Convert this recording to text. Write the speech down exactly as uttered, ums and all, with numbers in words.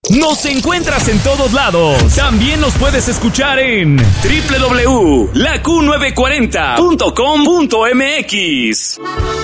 Nos encuentras en todos lados. También nos puedes escuchar en doble u doble u doble u punto la q novecientos cuarenta punto com punto m x.